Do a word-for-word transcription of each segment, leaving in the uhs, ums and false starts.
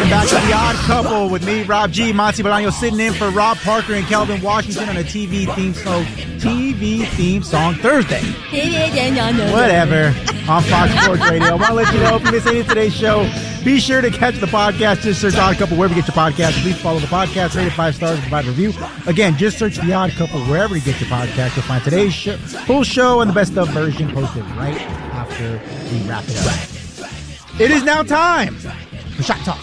Welcome back to The Odd Couple with me, Rob G, Monty Bolaño, sitting in for Rob Parker and Kelvin Washington on a T V theme song, T V theme song Thursday. Whatever. On Fox Sports Radio. I want to let you know if you missed any of today's show, be sure to catch the podcast. Just search Odd Couple wherever you get your podcast. Please follow the podcast, rate it five stars, and provide a review. Again, just search The Odd Couple wherever you get your podcast. You'll find today's show, full show and the best of version posted right after we wrap it up. It is now time for Shot Talk.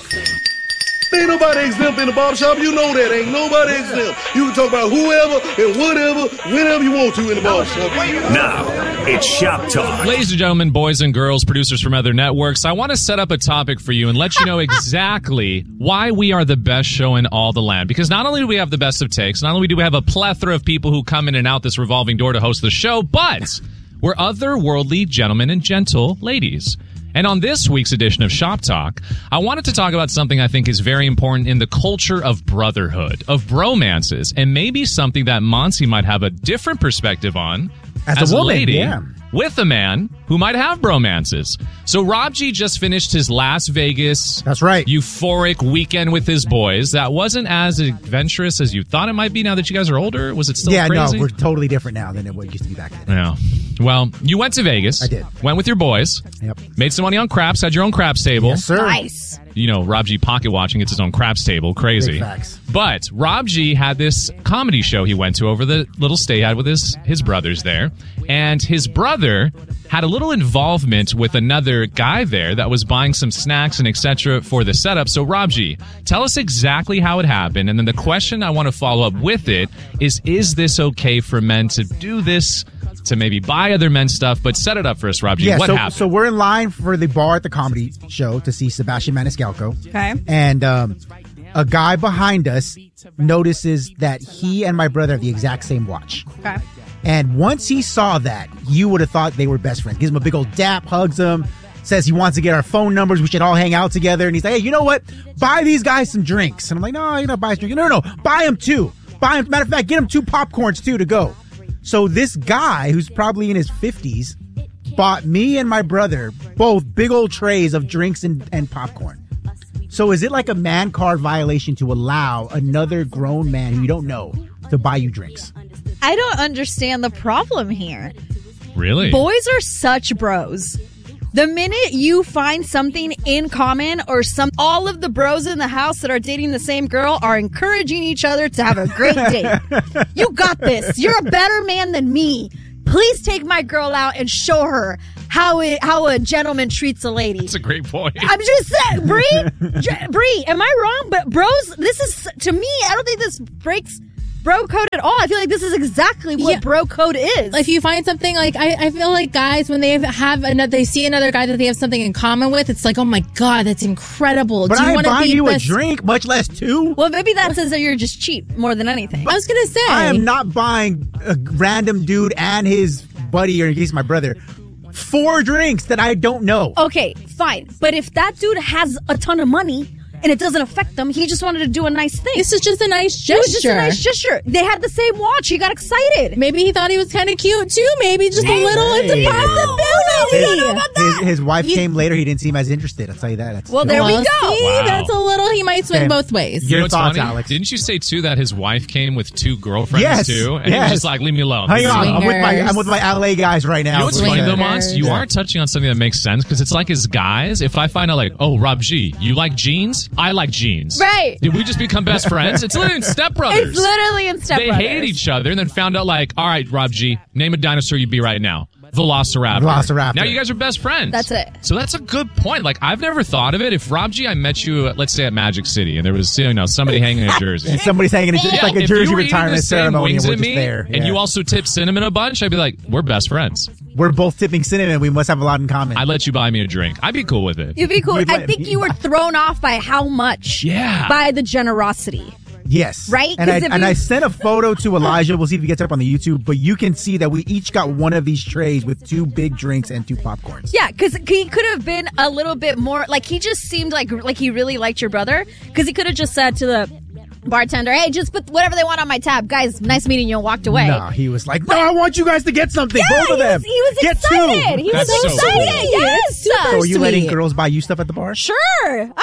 Ain't nobody exempt in the barbershop. You know that. Ain't nobody exempt. You can talk about whoever and whatever, whenever you want to in the barbershop. Now, it's Shop Talk. Ladies and gentlemen, boys and girls, producers from other networks, I want to set up a topic for you and let you know exactly why we are the best show in all the land. Because not only do we have the best of takes, not only do we have a plethora of people who come in and out this revolving door to host the show, but we're otherworldly gentlemen and gentle ladies. And on this week's edition of Shop Talk, I wanted to talk about something I think is very important in the culture of brotherhood, of bromances, and maybe something that Monty might have a different perspective on as, as a, a woman, lady yeah. with a man who might have bromances. So Rob G just finished his Las Vegas That's right. euphoric weekend with his boys. That wasn't as adventurous as you thought it might be now that you guys are older. Was it still yeah, crazy? no, we're totally different now than it used to be back then. Yeah. Well, you went to Vegas. I did. Went with your boys. Yep. Made some money on craps. Had your own craps table. Yes, sir. Nice. You know, Rob G pocket watching gets his own craps table. Crazy. Big facts. But Rob G had this comedy show he went to over the little stay he had with his, his brothers there. And his brother had a little involvement with another guy there that was buying some snacks and et cetera for the setup. So, Rob G, tell us exactly how it happened. And then the question I want to follow up with it is, is this okay for men to do this, to maybe buy other men's stuff? But set it up for us, Rob G. Yeah, what so, happened? so we're in line for the bar at the comedy show to see Sebastian Maniscalco. Okay. And um, a guy behind us notices that he and my brother have the exact same watch. Okay. And once he saw that, you would have thought they were best friends. Gives him a big old dap, hugs him, says he wants to get our phone numbers. We should all hang out together. And he's like, hey, you know what? Buy these guys some drinks. And I'm like, no, you're not buying drinks. No, no, no. Buy them two. Buy them. Matter of fact, get them two popcorns too to go. So this guy, who's probably in his fifties, bought me and my brother both big old trays of drinks and, and popcorn. So is it like a man card violation to allow another grown man who you don't know to buy you drinks? I don't understand the problem here. Really? Boys are such bros. The minute you find something in common or some, all of the bros in the house that are dating the same girl are encouraging each other to have a great date. You got this. You're a better man than me. Please take my girl out and show her how it, how a gentleman treats a lady. That's a great point. I'm just saying, Bree, Bree, am I wrong? But bros, this is, to me, I don't think this breaks bro code at all. I feel like this is exactly what Yeah. bro code is. If you find something like, I, I feel like guys, when they have another, they see another guy that they have something in common with, it's like, oh my God, that's incredible. But Do you I ain't want to buying be you this? a drink, much less two. well, maybe that says that you're just cheap more than anything. I was going to say. I am not buying a random dude and his buddy, or in case my brother, four drinks that I don't know. Okay, fine. But if that dude has a ton of money and it doesn't affect them, he just wanted to do a nice thing. This is just a nice It gesture. was just a nice gesture. They had the same watch. He got excited. Maybe he thought he was kind of cute too. Maybe just a little. It's Hey. a possibility. His, his wife came later. He didn't seem as interested. I'll tell you that. That's Well, there we Well, go. see, Wow. that's a little. He might swing Okay. both ways. Your You know what's thoughts, funny? Alex? Didn't you say too that his wife came with two girlfriends Yes, too, and he yes. was just like, "Leave me alone." Hang on, I'm with my Swingers. I'm with my L A guys right now. You know what's funny though, Swingers. Mons? You Yeah. are touching on something that makes sense because it's like as guys, if I find out like, oh, Rob G, you like jeans, I like jeans, Right. Did we just become best friends? It's literally in Step Brothers. It's literally in Step They Brothers. hated each other and then found out like, all right, Rob G, name a dinosaur you'd be right now. Velociraptor. Velociraptor. Now you guys are best friends. That's it. So that's a good point. Like I've never thought of it. If Rob G, I met you, at, let's say at Magic City, and there was you know somebody hanging a jersey. And somebody's hanging. It's Yeah, like a if jersey you were eating retirement the same ceremony, wings and we're at just me, there. and Yeah. you also tip cinnamon a bunch, I'd be like, we're best friends. We're both tipping cinnamon. We must have a lot in common. I'd let you buy me a drink. I'd be cool with it. You'd be cool. You'd I let- think you were thrown off by how much. Yeah. By the generosity. Yes. Right? And I 'Cause if and you- I sent a photo to Elijah. We'll see if he gets up on the YouTube. But you can see that we each got one of these trays with two big drinks and two popcorns. Yeah, because he could have been a little bit more, like he just seemed like like he really liked your brother. Because he could have just said to the bartender, hey, just put whatever they want on my tab. Guys, nice meeting you, and walked away. No, he was like, no, I want you guys to get something. Yeah, Both of he them. was, he was get excited. two. He That's was so excited. cool. Yes. Super So are you letting sweet. girls buy you stuff at the bar? Sure. I'll let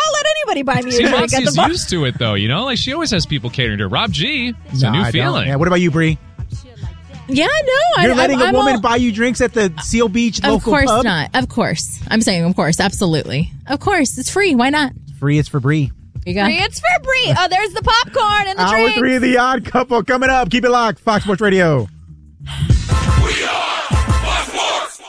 somebody buy me a See, drink at the Mozzie's bar. used to it, though. You know, like she always has people catering to her. Rob G, it's No, a new I don't. feeling. Yeah, what about you, Bree? Yeah, no. You're I, letting I'm, a I'm woman all, buy you drinks at the Seal Beach local Of course pub? not. Of course. I'm saying, of course. Absolutely. Of course. It's free. Why not? Free, it's for Bree. There you go. Free, it's for Bree. Oh, there's the popcorn and the Hour drinks. three of The Odd Couple coming up. Keep it locked. Fox Sports Radio. We are Fox Sports.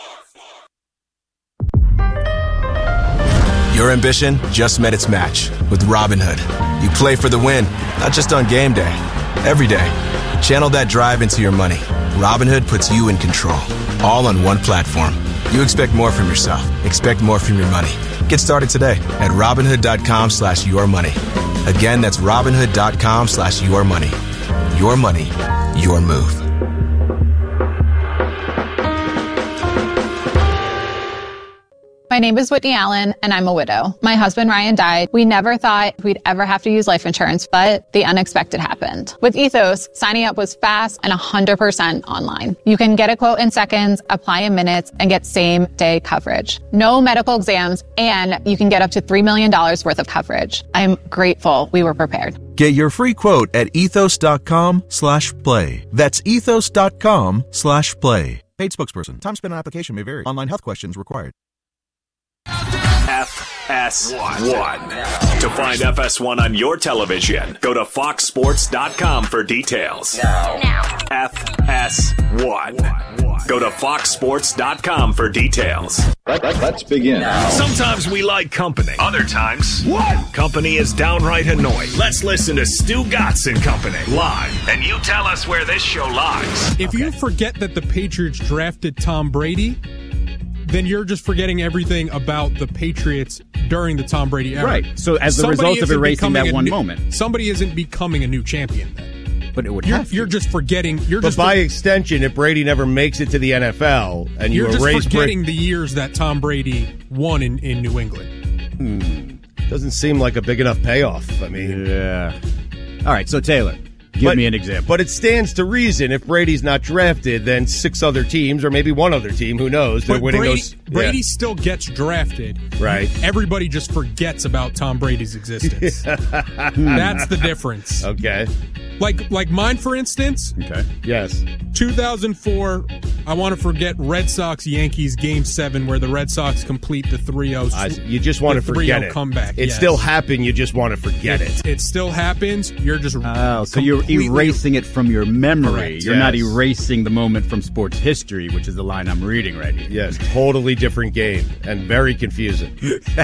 Your ambition just met its match with Robinhood. You play for the win, not just on game day, every day. Channel that drive into your money. Robinhood puts you in control, all on one platform. You expect more from yourself. Expect more from your money. Get started today at Robinhood.com slash your money. Again, that's Robinhood.com slash your money. Your money, your move. My name is Whitney Allen, and I'm a widow. My husband, Ryan, died. We never thought we'd ever have to use life insurance, but the unexpected happened. With Ethos, signing up was fast and one hundred percent online. You can get a quote in seconds, apply in minutes, and get same-day coverage. No medical exams, and you can get up to three million dollars worth of coverage. I'm grateful we were prepared. Get your free quote at ethos.com slash play. That's ethos.com slash play. Paid spokesperson. Time spent on application may vary. Online health questions required. F S one. To find F S one on your television, go to fox sports dot com for details. Now. F S one. Go to fox sports dot com for details. Let, let, let's begin. Sometimes we like company. Other times, what? Company is downright annoying. Let's listen to Stu Gatz and Company live, and you tell us where this show lies. If you forget that the Patriots drafted Tom Brady, then you're just forgetting everything about the Patriots during the Tom Brady era. Right. So as a Somebody result of isn't erasing that becoming a one new- moment. Somebody isn't becoming a new champion then. But it would You're, have to. you're just forgetting. You're But just by for- extension, if Brady never makes it to the N F L and you you're just erase forgetting Brady, the years that Tom Brady won in, in New England. hmm, doesn't seem like a big enough payoff. I mean, Yeah. All right, so Taylor, give But- me an example. But it stands to reason if Brady's not drafted, then six other teams, or maybe one other team, who knows, they're But winning Brady, those. Brady yeah. still gets drafted. Right. Everybody just forgets about Tom Brady's existence. That's the difference. Okay. Like like mine, for instance. Okay. Yes. two thousand four, I want to forget Red Sox Yankees Game Seven, where the Red Sox complete the three oh. I, you just want to the forget three oh it. comeback. It yes. still happened. You just want to forget it. It still happens. You're just Oh, so you're completely- erasing it from your memory. Correct, You're not yes. erasing the moment from sports history, which is the line I'm reading right here. Yes, totally different game and very confusing.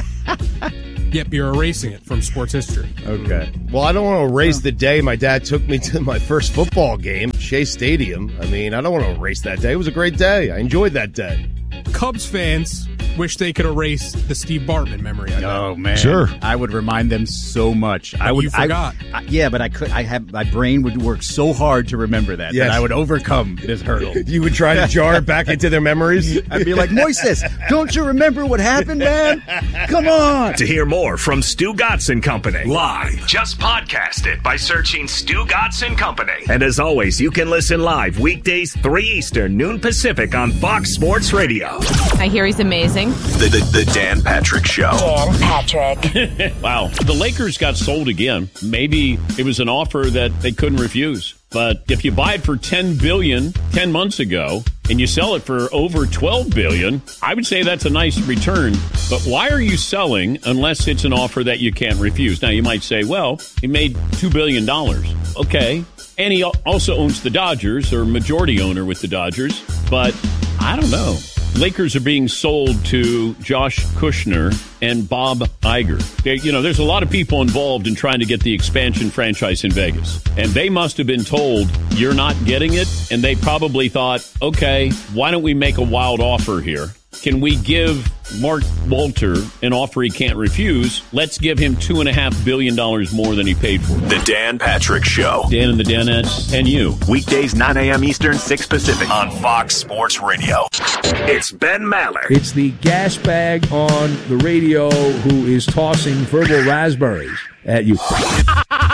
Yep, you're erasing it from sports history. Okay. Well, I don't want to erase the day my dad took me to my first football game, Shea Stadium. I mean, I don't want to erase that day. It was a great day. I enjoyed that day. Cubs fans wish they could erase the Steve Bartman memory. I bet. Oh man, Sure. I would remind them so much. I would. you forgot. I, I, yeah, but I could. I have my brain would work so hard to remember that Yes. that I would overcome this hurdle. You would try to jar it back into their memories? I'd be like, Moises, don't you remember what happened, man? Come on. To hear more from Stu Gatz and Company live, just podcast it by searching Stu Gatz and Company. And as always, you can listen live weekdays three Eastern, noon Pacific on Fox Sports Radio. I hear he's amazing. The, the, the Dan Patrick Show. Dan Patrick. Wow. The Lakers got sold again. Maybe it was an offer that they couldn't refuse. But if you buy it for ten billion dollars ten months ago and you sell it for over twelve billion dollars, I would say that's a nice return. But why are you selling unless it's an offer that you can't refuse? Now, you might say, well, he made two billion dollars. Okay. And he also owns the Dodgers, or majority owner with the Dodgers. But I don't know. Lakers are being sold to Josh Kushner and Bob Iger. They, you know, there's a lot of people involved in trying to get the expansion franchise in Vegas. And they must have been told, you're not getting it. And they probably thought, okay, why don't we make a wild offer here? Can we give Mark Walter an offer he can't refuse? Let's give him two and a half billion dollars more than he paid for. The Dan Patrick Show. Dan and the Danettes and you. Weekdays nine a.m. Eastern, six Pacific on Fox Sports Radio. It's Ben Maller. It's the gas bag on the radio who is tossing verbal raspberries at you.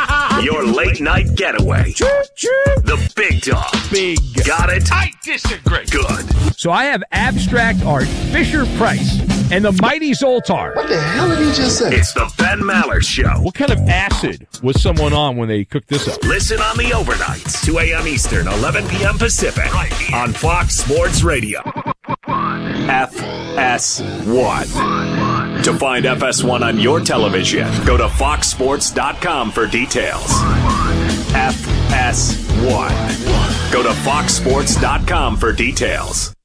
Your late night getaway. The Big Dog. Big. Got it? I disagree. Good. So I have abstract art, Fisher Price, and the mighty Zoltar. What the hell did he just say? It's the Ben Maller Show. What kind of acid was someone on when they cooked this up? Listen on the overnights, two a.m. Eastern, eleven p.m. Pacific, right on Fox Sports Radio. F S one. To find F S one on your television, go to fox sports dot com for details. F S one. Go to fox sports dot com for details.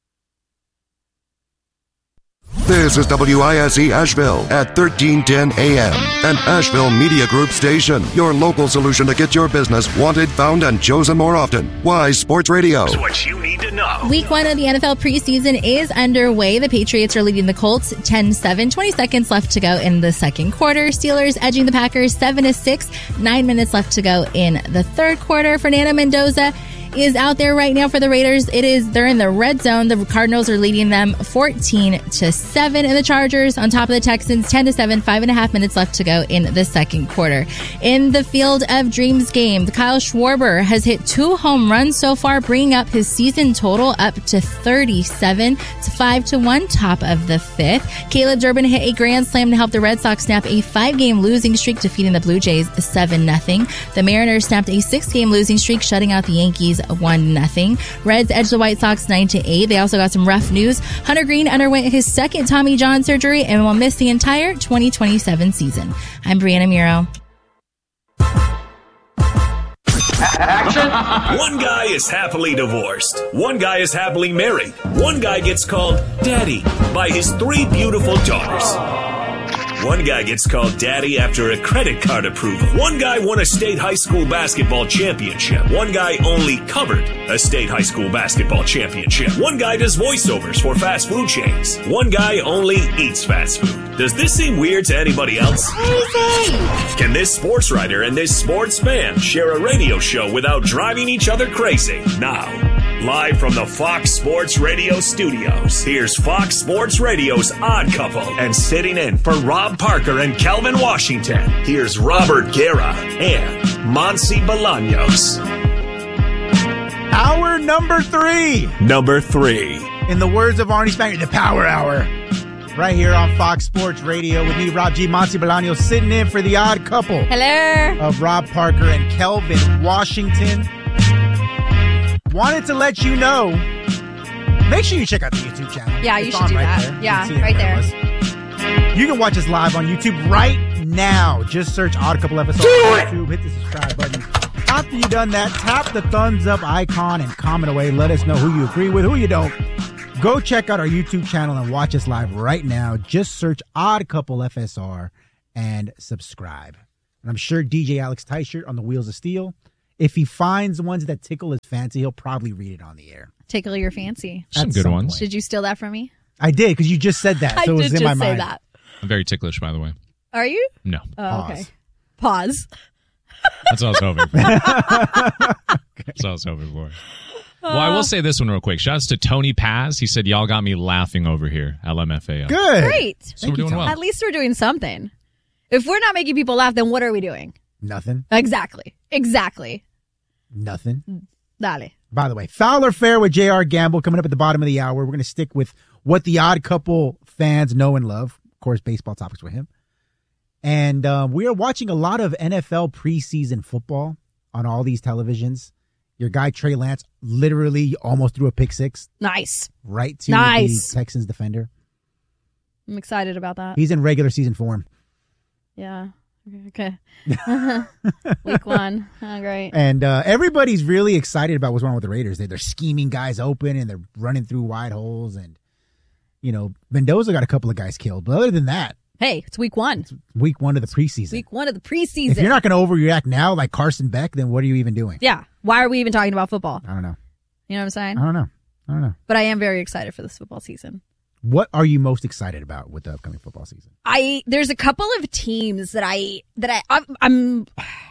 This is W I S E Asheville at thirteen ten A M, an Asheville Media Group station. Your local solution to get your business wanted, found, and chosen more often. Wise Sports Radio. That's what you need to know. Week one of the N F L preseason is underway. The Patriots are leading the Colts ten seven. twenty seconds left to go in the second quarter. Steelers edging the Packers seven to six. Nine minutes left to go in the third quarter. Fernando Mendoza is out there right now for the Raiders. It is they're in the red zone. The Cardinals are leading them fourteen to seven, and the Chargers on top of the Texans ten to seven. Five and a half minutes left to go in the second quarter. In the Field of Dreams game, Kyle Schwarber has hit two home runs so far, bringing up his season total up to thirty-seven. It's five to one, top of the fifth. Caleb Durbin hit a grand slam to help the Red Sox snap a five-game losing streak, defeating the Blue Jays seven nothing. The Mariners snapped a six-game losing streak, shutting out the Yankees one nothing. Reds edged the White Sox nine to eight. They also got some rough news. Hunter Green underwent his second Tommy John surgery and will miss the entire twenty twenty-seven season. I'm Brianna Muro. Action. One guy is happily divorced. One guy is happily married. One guy gets called Daddy by his three beautiful daughters. One guy gets called Daddy after a credit card approval. One guy won a state high school basketball championship. One guy only covered a state high school basketball championship. One guy does voiceovers for fast food chains. One guy only eats fast food. Does this seem weird to anybody else? Can this sports writer and this sports fan share a radio show without driving each other crazy? Now, live from the Fox Sports Radio studios, here's Fox Sports Radio's Odd Couple. And sitting in for Rob Parker and Kelvin Washington, here's Robert Guerra and Monsi Bolaños. Hour number three. Number three. In the words of Arnie Spanier, the Power Hour. Right here on Fox Sports Radio with me, Rob G. Monsi Bolaños, sitting in for the Odd Couple. Hello. Of Rob Parker and Kelvin Washington. Wanted to let you know, make sure you check out the YouTube channel. Yeah, you it's should do right that. there. Yeah, you right there. You can watch us live on YouTube right now. Just search Odd Couple episodes on YouTube. Hit the subscribe button. After you've done that, tap the thumbs up icon and comment away. Let us know who you agree with, who you don't. Go check out our YouTube channel and watch us live right now. Just search Odd Couple F S R and subscribe. And I'm sure D J Alex Teichert on the Wheels of Steel, if he finds ones that tickle his fancy, he'll probably read it on the air. Tickle your fancy. Some good some ones. point. Did you steal that from me? I did, because you just said that, so I it was did in just my say mind. that. I'm very ticklish, by the way. Are you? No. Oh, okay. Pause. That's what I was hoping for. That's what I was hoping for. Well, I will say this one real quick. Shouts to Tony Paz. He said, y'all got me laughing over here. L M F A O. Good. Great. So we're doing well. At least we're doing something. If we're not making people laugh, then what are we doing? Nothing. Exactly. Exactly. Nothing. Dale. By the way, Fowler Fair with J R. Gamble coming up at the bottom of the hour. We're going to stick with what the Odd Couple fans know and love. Of course, baseball topics with him. And um, we are watching a lot of N F L preseason football on all these televisions. Your guy, Trey Lance, literally almost threw a pick six. Nice. Right to nice. the Texans defender. I'm excited about that. He's in regular season form. Yeah. Okay. Week one. Oh, great. And uh, everybody's really excited about what's wrong with the Raiders. They, they're scheming guys open and they're running through wide holes. And, you know, Mendoza got a couple of guys killed. But other than that, hey, it's week one. It's week one of the preseason. Week one of the preseason. If you're not going to overreact now like Carson Beck, then what are you even doing? Yeah. Why are we even talking about football? I don't know. You know what I'm saying? I don't know. I don't know. But I am very excited for this football season. What are you most excited about with the upcoming football season? I there's a couple of teams that I that I I'm, I'm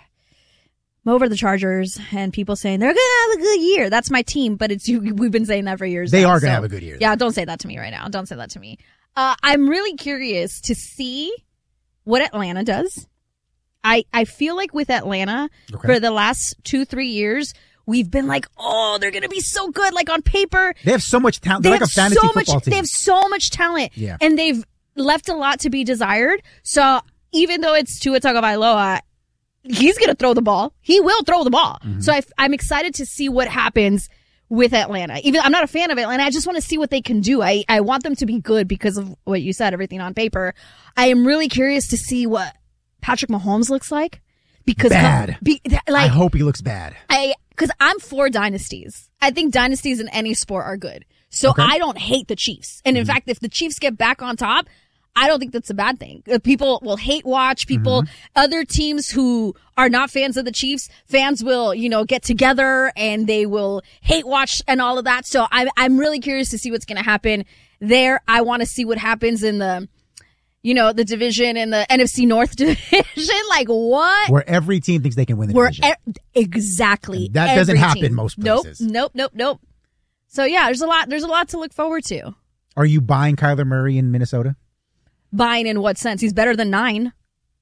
I'm over the Chargers and people saying they're gonna have a good year. That's my team, but it's we've been saying that for years. They now, are gonna so, have a good year. Yeah, don't say that to me right now. Don't say that to me. Uh, I'm really curious to see what Atlanta does. I, I feel like with Atlanta, Okay. for the last two, three years, we've been like, oh, they're going to be so good. Like on paper. They have so much talent. They They're like have a fantasy so football much, team. They have so much talent. Yeah. And they've left a lot to be desired. So even though it's Tua Tagovailoa, he's going to throw the ball. He will throw the ball. Mm-hmm. So I, I'm excited to see what happens with Atlanta. Even I'm not a fan of Atlanta. I just want to see what they can do. I, I want them to be good because of what you said, everything on paper. I am really curious to see what Patrick Mahomes looks like. Because Bad. Be, like, I hope he looks bad. I because I'm for dynasties. I think dynasties in any sport are good. So Okay. I don't hate the Chiefs. And in fact, if the Chiefs get back on top, I don't think that's a bad thing. Uh, People will hate watch. People, other teams who are not fans of the Chiefs, fans will, you know, get together and they will hate watch and all of that. So I'm I'm really curious to see what's going to happen there. I want to see what happens in the, you know, the division and the N F C North division. Like what? Where every team thinks they can win the Where division. e- exactly. And that doesn't every happen team. most Nope, places. nope, nope, nope. So yeah, there's a lot. There's a lot to look forward to. Are you buying Kyler Murray in Minnesota? Buying in what sense? He's better than nine.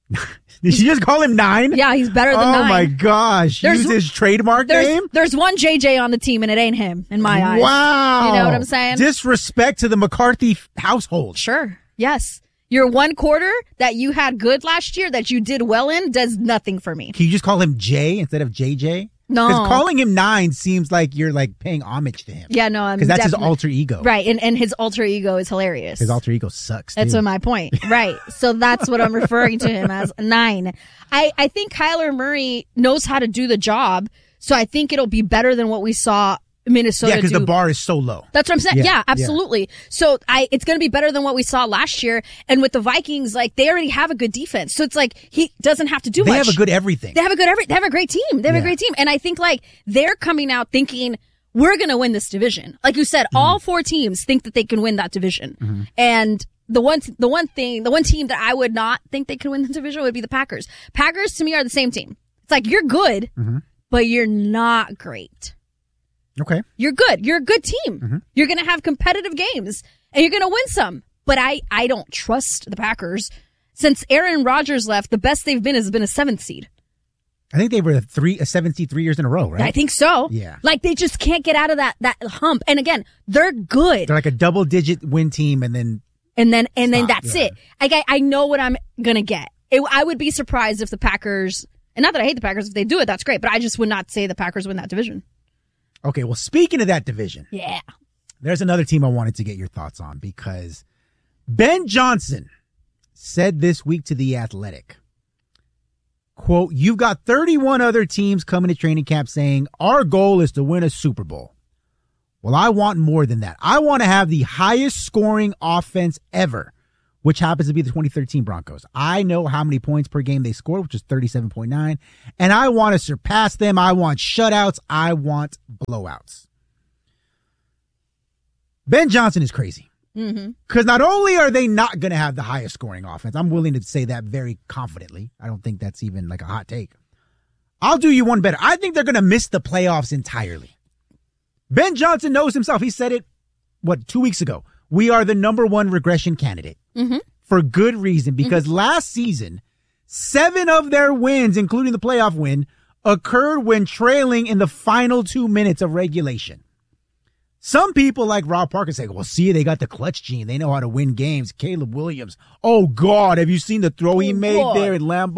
Did you just call him nine? Yeah, he's better than oh nine. Oh my gosh! There's- Use his trademark There's name. there's one J J on the team, and it ain't him in my eyes. Wow! You know what I'm saying? Disrespect to the McCarthy f- household. Sure. Yes. Your one quarter that you had good last year, that you did well in, does nothing for me. Can you just call him Jay instead of J J? No. Because calling him nine seems like you're like paying homage to him. Yeah, no, I'm Because that's his definitely- alter ego. Right, and and his alter ego is hilarious. His alter ego sucks. That's too. what my point. Right. So that's what I'm referring to him as nine. I, I think Kyler Murray knows how to do the job. So I think it'll be better than what we saw Minnesota Yeah, because do. the bar is so low. That's what I'm saying. Yeah, Yeah, yeah. absolutely. So I, it's going to be better than what we saw last year. And with the Vikings, like they already have a good defense. So it's like he doesn't have to do They much. have a good everything. They have a good every, they have a great team. They have Yeah. a great team. And I think like they're coming out thinking we're going to win this division. Like you said, all four teams think that they can win that division. And the one, the one thing, the one team that I would not think they can win the division would be the Packers. Packers to me are the same team. It's like you're good, but you're not great. Okay. You're good. You're a good team. You're going to have competitive games and you're going to win some. But I, I don't trust the Packers. Since Aaron Rodgers left, the best they've been has been a seventh seed. I think they were a three, a seven seed three years in a row, right? I think so. Yeah. Like they just can't get out of that, that hump. And again, they're good. They're like a double digit win team, and then And then, and then Stop, that's yeah. it. Like I, I know what I'm going to get. It, I would be surprised if the Packers, and not that I hate the Packers, if they do it, that's great. But I just would not say the Packers win that division. okay. Well, speaking of that division, Yeah. there's another team I wanted to get your thoughts on because Ben Johnson said this week to The Athletic, quote, "You've got thirty-one other teams coming to training camp saying our goal is to win a Super Bowl. Well, I want more than that. I want to have the highest scoring offense ever, which happens to be the twenty thirteen Broncos. I know how many points per game they scored, which is thirty-seven point nine, and I want to surpass them. I want shutouts. I want blowouts." Ben Johnson is crazy. Mm-hmm. Because not only are they not going to have the highest scoring offense, I'm willing to say that very confidently. I don't think that's even like a hot take. I'll do you one better. I think they're going to miss the playoffs entirely. Ben Johnson knows himself. He said it, what, two weeks ago. We are the number one regression candidate. Mm-hmm. For good reason, because last season, seven of their wins, including the playoff win, occurred when trailing in the final two minutes of regulation. Some people like Rob Parker say, well, see, they got the clutch gene. They know how to win games. Caleb Williams. Oh, God, have you seen the throw he Oh, made God. there in Lambeau?